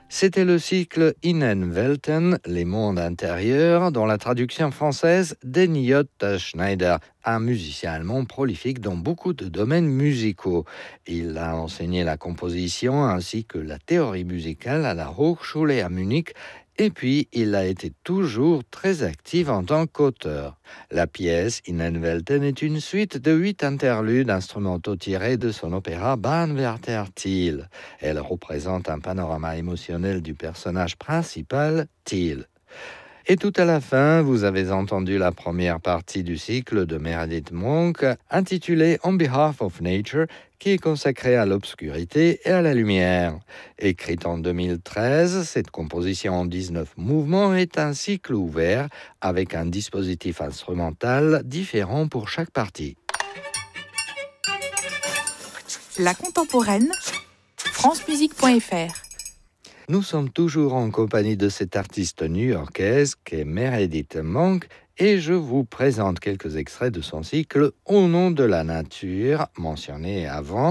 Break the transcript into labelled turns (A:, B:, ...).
A: C'était le cycle Innenwelten, les mondes intérieurs, dont la traduction française d'Henny Schneider, un musicien allemand prolifique dans beaucoup de domaines musicaux. Il a enseigné la composition ainsi que la théorie musicale à la Hochschule à Munich. Et puis, il a été toujours très actif en tant qu'auteur. La pièce Innenwelten est une suite de 8 interludes instrumentaux tirés de son opéra Bahnwärter Thiel. Elle représente un panorama émotionnel du personnage principal, Thiel. Et tout à la fin, vous avez entendu la première partie du cycle de Meredith Monk, intitulée On Behalf of Nature, qui est consacrée à l'obscurité et à la lumière. Écrite en 2013, cette composition en 19 mouvements est un cycle ouvert avec un dispositif instrumental différent pour chaque partie.
B: La contemporaine, francemusique.fr.
A: Nous sommes toujours en compagnie de cette artiste new-yorkaise qu'est Meredith Monk et je vous présente quelques extraits de son cycle Au nom de la nature, mentionné avant.